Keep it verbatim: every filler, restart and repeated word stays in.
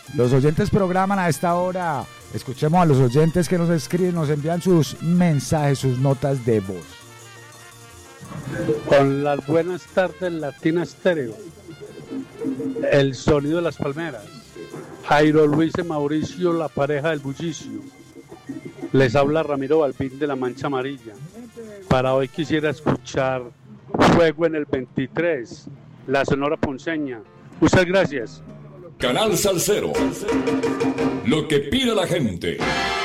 Los oyentes programan a esta hora. Escuchemos a los oyentes que nos escriben, nos envían sus mensajes, sus notas de voz. Con las buenas tardes, Latina Estéreo. El sonido de las palmeras. Jairo Luis y Mauricio, la pareja del bullicio. Les habla Ramiro Balbín de la Mancha Amarilla. Para hoy quisiera escuchar Fuego en el veintitrés, la Sonora Ponceña. Muchas gracias. Canal Salcero. Lo que pide la gente.